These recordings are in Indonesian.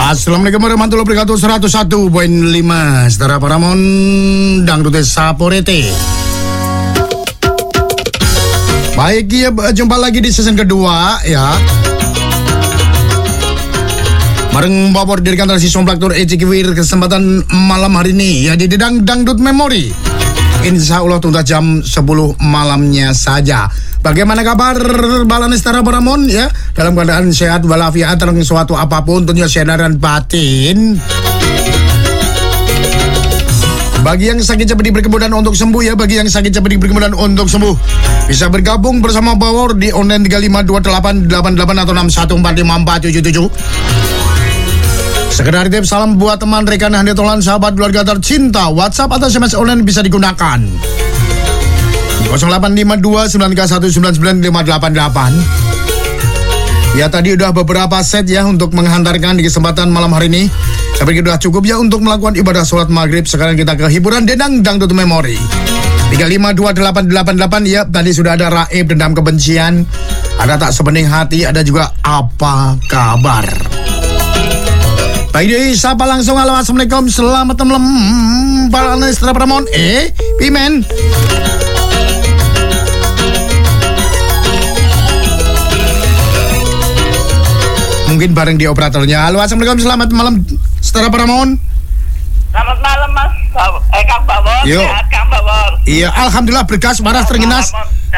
Assalamualaikum warahmatullahi wabarakatuh. 101.5 Setara Paramon Dangdut Saporete. Baik ya, jumpa lagi di season kedua ya. Bareng Bawor dari kantor si Somplaktur Ecikiwir kesempatan malam hari ini ya di Dangdut Memori. Insya Allah tuntas jam 10 malamnya saja. Bagaimana kabar Balane Setara Paramon ya? Dalam keadaan sehat walafiat dalam suatu apapun, tentunya sehat dan batin. Bagi yang sakit cepat diberi kemudahan untuk sembuh ya. Bagi yang sakit cepat diberi kemudahan untuk sembuh. Bisa bergabung bersama Bawor di online 352888 atau 61454777. Sekedar tip salam buat teman, rekan, handetolan, sahabat, keluarga tercinta. WhatsApp atau SMS online bisa digunakan 0852-991-99588. Ya tadi udah beberapa set ya untuk menghantarkan di kesempatan malam hari ini. Saya pikir udah cukup ya untuk melakukan ibadah sholat maghrib. Sekarang kita ke hiburan Dangdut Memori 352888 ya. Tadi sudah ada Raib Dendam Kebencian, ada Tak Sebening Hati, ada juga Apa Kabar. Baik deh, sapa langsung. Halo, assalamualaikum, selamat malam Balane Setara Paramon. Pimen. Mungkin bareng di operatornya. Halo, assalamualaikum, selamat malam Setara Paramon. Selamat malam Mas Kang Bawor. Sehat Kang Bawor. Iya, alhamdulillah berkas waras terginas.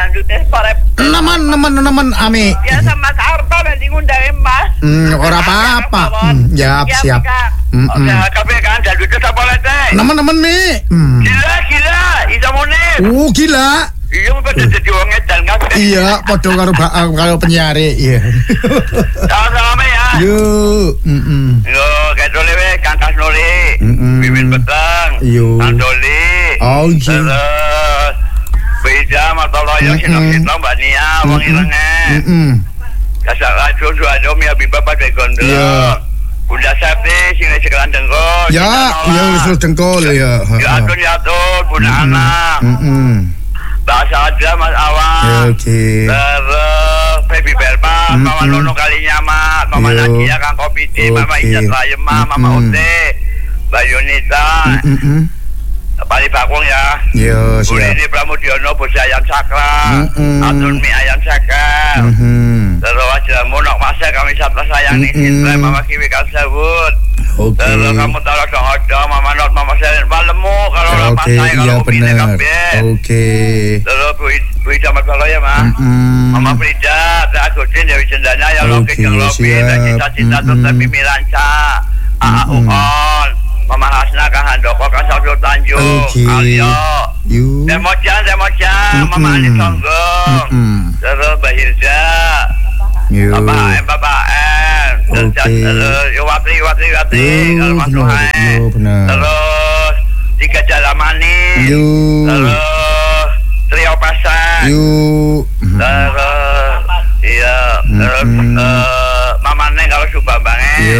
Nemen ame. Ya sama Karta nanti ngundangin Mas. Ora apa-apa. Siap. Kabeh kan dangdut Saporete. Nemen nih. Gila, Isa Munir. Gila. Iya, pada jadi wong edan kabeh. Iya, padha karo penyiare, iya. Sama-sama ya. Yo, Yo, kedole we Kang Kasnori. Mimin Betang. Kang Doli. Oh, iya. Terus Beda matoloyo sinong-sinong Mbak Nia wong irenge. Kasak racun suado mi Habibah pada gondo. Iya. Bunda Septi sing sekelan dengkol. Ya, usul dengkol ya. Ya atun Bunda Ana. Bahasa aja Mas Awan. Oke. Terus Baby Belma, Mama Nono Kalinyama, Mama Nadia Kang Kopiti, Mama Ijat Rayema, Mama Ute, Mbak Yunita. Bali Bakung ya. Yo, siap. Uli di Pramudiono Bos Ayam Sakra. Atun Mi Ayam Sakar. Terus aja monok masa kami sapa sayang nih Indra Mama Kiwi kan sebut. Oke. Terus kamu tahu dong ada Mama Not Mama Selen malemu kalau lama saya kalau benar. Oke. Terus Bu Ida Mas ya Mas. Mama Frida, Teh Agustin Dewi Cendana ya Loki yang Loki dan cita-cita tuh tapi Miranca. Uon. Mama Hasna Kang Handoko Kang Sabdo Tanjung. Alio. Democan, Mama Ani Songgong. Terus Mbak Hilda. Bapak M. Terus Watri. Kalau Mas Tuhan. Terus Tiga Jalamani. Terus Trio Pasan. Terus iya. Terus Mama Neng kalau Subambange.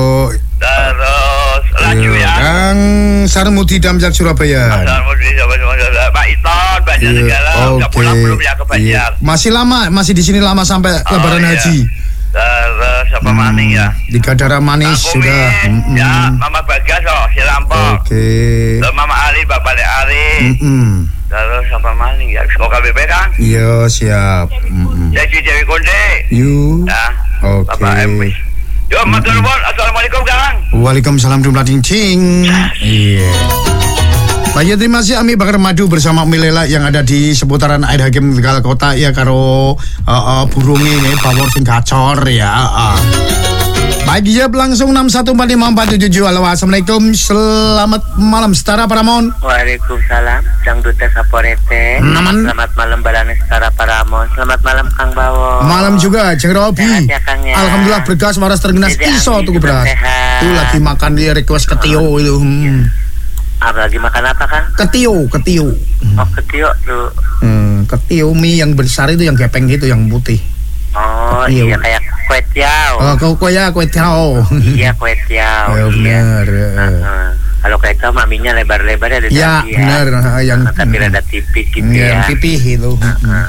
Terus Laju ya Kang Sarmuti Damjak Surabaya. Sarmuti Pak Iton Banjar Segala. Udah pulang belum ya ke Banjar? Masih lama, masih di sini lama sampai Lebaran Haji. Terus apa maning ya? Di Gadara Manis sudah. Ya, Mama Bagas si Lampok. Oke. Terus Mama Ali, Bapak Ali. Terus apa maning ya? Sekolah KBP kan? Iya, siap. Jadi Dewi Konde. Ya. Oke. Bapak M. Yo, matur nuwun. Assalamualaikum, Kang. Waalaikumsalam warahmatullahi wabarakatuh. Iya. Baik, terima kasih Ami Bakar Madu bersama Milela yang ada di seputaran Air Hakim Tegal Kota ya karo burung ini Bawor sing gacor ya. Baik ya, langsung 614547. Halo, assalamualaikum, selamat malam Setara Paramon. Waalaikumsalam, Dangdut Saporete. Selamat malam Balane Setara Paramon. Selamat malam Kang Bawor. Malam juga Jeng Robi. Ya, Kang, ya. Alhamdulillah bergas waras tergenas iso tuh beras. Itu lagi makan dia request ketio itu. Lagi makan apa Kang? Ketio. Oh, ketio tuh. Ketio mie yang besar itu yang gepeng gitu yang putih. Oh ketio. Iya kayak kue tiao. Kue tiao. Iya kue tiao. Benar. Kalau kue tiao maminya lebar-lebar ada. Ya benar yang tapi rada tipis gitu ya. Yang tipis itu.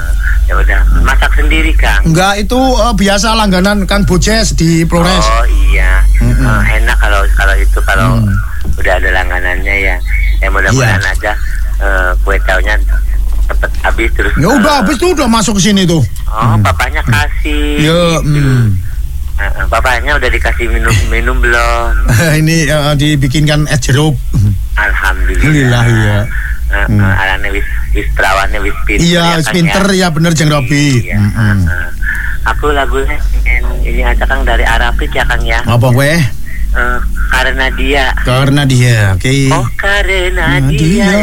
Ya udah masak sendiri Kang. Enggak, itu biasa langganan Kang Bojes di Flores. Oh iya. Enak kalau itu udah ada langganannya ya. Ya mudah-mudahan aja kue taunya cepet habis terus. Ya udah habis tuh udah masuk ke sini tuh. Oh, papanya kasih. Ya, papanya udah dikasih minum belum? Ini dibikinkan es jeruk. Alhamdulillah ya. Arane wis perawannya wis pinter. Iya, wis pinter ya bener Jeng Robi. Iya. Aku lagunya ini aja Kang dari Arafik ya Kang ya. Apa gue? Karena dia. Oke. Oh karena dia.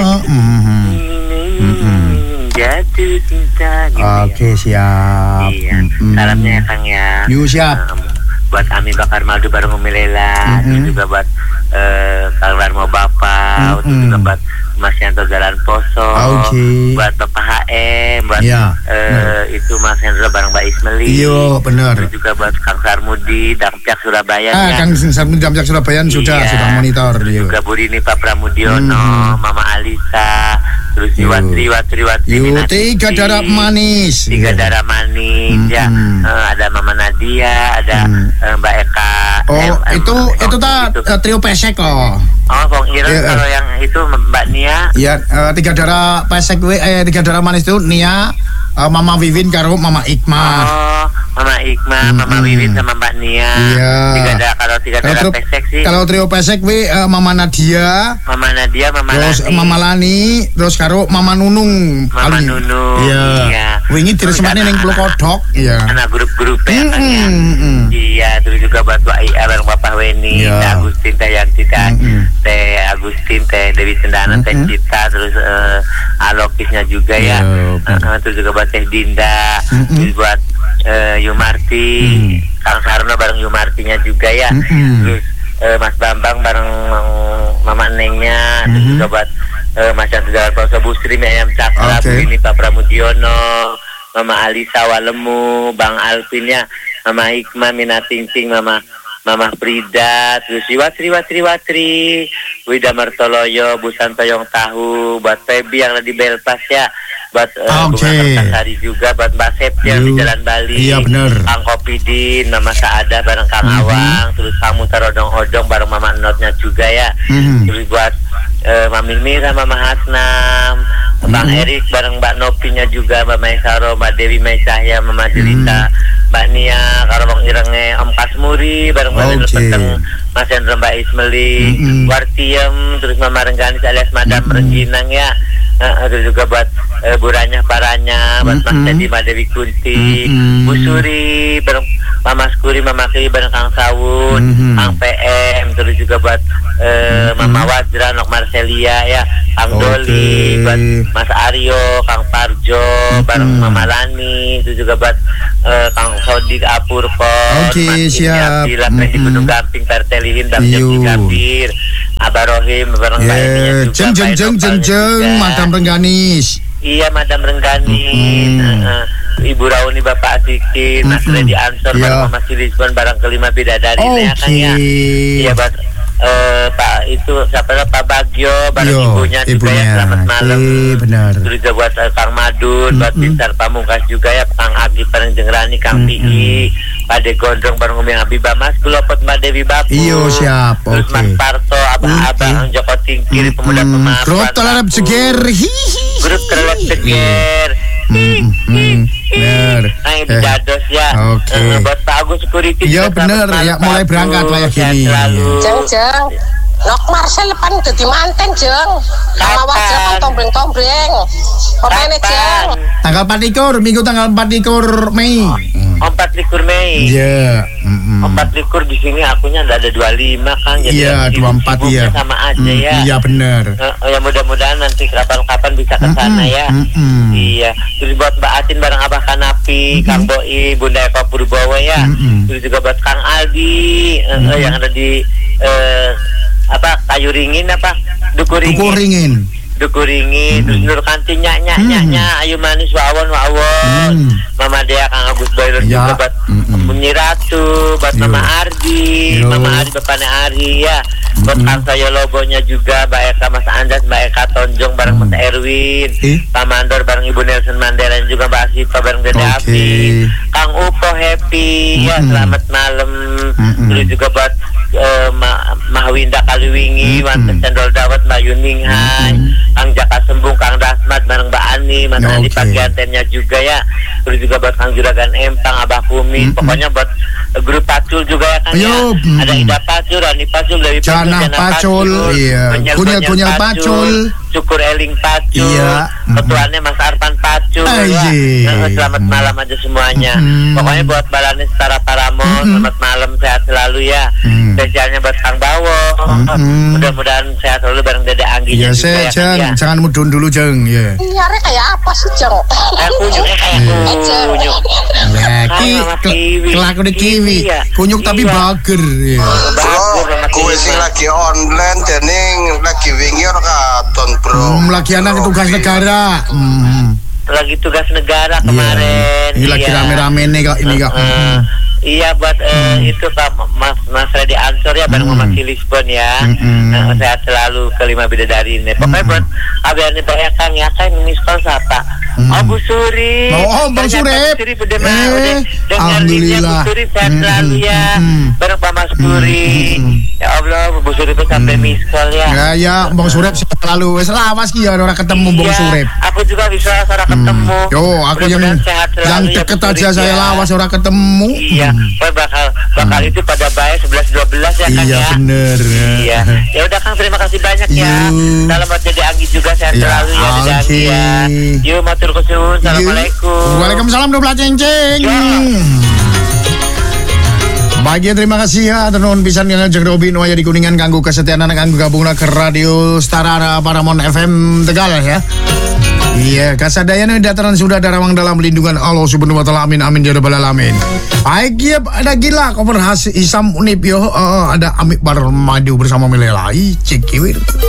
Jatuh cinta gitu. Oke, siap. Iya. Salamnya ya Kang ya. Yuk, siap. Buat Ami Bakar Madu bareng Umi Lela, juga buat Kang Warmo Bapak, juga buat Mas Yanto Jalan Poso, buat Bapak HM, buat itu Mas Hendro bareng Mbak Ismeli. Iya, benar. Juga buat Kang Sarmudi, Dampiak Surabaya. Kang Sarmudi Dampiak Surabaya sudah monitor. Juga Bu Rini Pak Pramudiono, Mama Alisa, terus Watri. Tiga darah manis. Ya. Ada Mama Nadia, ada Mbak Eka. Oh, itu trio pesek kok. Oh, Bang Ireng kalau yang itu Mbak Nia. Iya, tiga darah pesek tiga darah manis itu Nia, Mama Wiwin karo Mama Ikma. Oh, Mama Ikma, Mama Wiwin sama Mbak Nia. Iya. Tiga darah pesek sih. Kalau trio pesek Mama Nadia, Mama terus Lani. Mama Lani, terus karo Mama Nunung. Mama Nunung. Iya. Wingi diresmane ning Pulau Kodok. Iya. Anak grup-grup ya kan ya. Iya, terus juga buat Pak IA bareng Bapak Weni, Teh Agustin, Teh Yanti, Teh Agustin, Teh Dewi Cendana, Teh Cita, terus Alokisnya juga ya. Terus juga buat Teh Dinda, terus buat Yumarti, Kang Sarno bareng Yumartinya juga ya. Terus Mas Bambang bareng Mama Nengnya, terus juga buat Mas Yanto Jalan Poso, Bu Sri, Ayam Cakra, Bu ini Pak Pramudiono, Mama Alisa Walemu, Bang Alvin ya, Mama Hikmah, Mina Tingsing, Mama Frida, terus Watri, Wida Martoloyo, Bu Santoyong Tahu, buat Febi yang ada di Belpas ya, buat Bunga Kertasari juga, buat Mbak Septi yang di Jalan Bali, iya bener, Kang Kopidin, Mama Saada bareng Kang Awang, terus kamu Tarodong-odong bareng Mama Notnya juga ya, terus buat Mami Mira, Mama Hasnam, Bang Erik bareng Mbak Nopinya juga, Mbak Maisaro, Mbak Dewi Maisahya, Mama Jelita, Mbak Nia, Karobong Irenge, Om Kasmuri bareng Mbak Peteng, Mas Hendro, Mbak Ismeli, Wartiem, terus Mama Rengganis alias Madam Rengginang ya. Terus juga buat Buranya Paranya, buat Mas Dedi, Mbak Dewi Kunti, Bu Suri bareng Mama Skuri, Mama Kiri bareng Kang Sawun, Kang PM, terus juga buat Mama Wajra, Nok Marcelia ya, Kang Doli, buat Mas Aryo, Kang Parjo bareng Mama Lani, itu juga buat Kang Sodik Apurko, siap. Bila di Gunung Gamping, Pertelihin, Damjeng Gambir, Abah Rohim bareng Mbak Ininya juga, jeng Madam Rengganis. Iya, Madam Rengganis, Ibu Rauni, Bapak Asikin, Mas Redi Ansor bareng Mama Silisbon bareng kelima bidadari ya kan ya. Iya, Pak itu siapa Pak Bagio bareng ibunya juga ya, selamat malam. Benar. Terus juga buat Kang Madun, buat Bintar Pamungkas juga ya, Kang Agi bareng Jengrani, Kang Pi, Pak De Gondrong bareng Umi Habibah, Mas Gelopot, Mbak Dewi Bapu. Iyo, siap. Terus Mas Parto, Abang Joko Tingkir, pemuda pemaaf. Grup Terlep Seger. Grup Terlep Seger. Bener. Nah ini dados ya. Buat Pak Agus Security. Iya bener ya, mulai berangkat lah ya gini. Jeng Nok Marcel pan dadi manten jeng. Sama wajah kan tombreng-tombreng. Pemene jeng. Tanggal 24 Minggu tanggal 24 Mei. 24 Mei. Iya. 24 di sini akunya ada 25 kan. Iya 24 ya. Sama aja ya. Iya benar. Ya mudah-mudahan nanti kapan-kapan bisa ke sana ya. Iya. Terus buat Mbak Atin bareng Abah Kanapi, Kang Boi, Bunda Eka Purbawa ya. Terus juga buat Kang Aldi yang ada di Kayu Ringin Duku Ringin. Terus Nur Kanti nya Ayu Manis Wawon Mama Dea, Kang Agus Boiler juga buat Munyi Ratu, buat Mama Ardi, Mama Ardi bapaknya Ari ya, Buat Kang Sayo Lobonya juga, Mbak Eka Mas Andas, Mbak Eka Tonjong bareng Mas Erwin, Pak Mandor bareng Ibu Nelson Mandela, dan juga Mbak Asifa bareng Dede Afi, Kang Upo Happy, ya selamat malam. Terus juga buat Mahwinda Kaliwingi, Mantes Cendol Dawet, Mbak Yuning Hai, Kang Jaka Sembung, Kang Dasmat bareng Mbak Ani, Mas Andi pagi antennya juga ya. Terus juga buat Kang Juragan Empang, Abah Kumis, pokoknya buat grup Pacul juga ya Kang ya. Ada Ida Pacul, Rani Pacul, Dewi Pacul, Jana Pacul, Kunyel Pacul, Syukur Eling Pacul, ketuanya Mas Arpan Pacul ya. Selamat malam aja semuanya. Pokoknya buat Balani Setara Paramon, selamat malam, sehat selalu ya. Spesialnya buat Kang Bawo, mudah-mudahan sehat selalu bareng Dede Anggi juga ya Jeng, ya. jangan mudun dulu Jeng ya. Nyari kayak apa sih Jeng? Kunyuk kayak kunyuk. Kelakuan kiwi, kunyuk tapi bager ya. Kowe sing lagi online dening lagi wingi ora katon, Bro. Lagi anak tugas negara. Lagi tugas negara kemarin. Ini lagi rame-rame nih kok ini kok. Iya buat itu Pak Mas Redi Ansor ya bareng Mama Lisbon ya. Sehat selalu kelima bidadari ini. Pokoknya buat abian ini banyak Kang ya kan miskol siapa? Bu Suri. Bang Surip. Alhamdulillah. Bu Suri sehat selalu ya. Bareng Pak Mas Puri. Ya Allah Bu Suri itu sampai miskol ya. Ya Bang Surip sehat selalu. Wes lawas ki ya ora ketemu Bang Surip. Aku juga bisa ora ketemu. Yo aku yang deket aja saya lawas ora ketemu. Iya. Bakal itu pada baik 11-12 ya kan ya. Iya bener. Iya. Ya udah Kang terima kasih banyak ya. Salam buat Dede Anggi juga sehat selalu ya Dede Anggi ya. Yuk matur kesuwun. Assalamualaikum. Waalaikumsalam 12 cengceng. Bahagia terima kasih ya tenon pisan yang ngajak Robin waya di Kuningan kanggo kesetiaan anak kanggo gabungna ke Radio Setara Paramon FM Tegal ya. Iya, kasadayana dataran sudah darawang dalam lindungan Allah Subhanahu wa taala. Amin amin ya rabbal alamin. Baik ya, ada gila koper Isam Unip yo. Ada Amik Bar Madu bersama Milela. Cek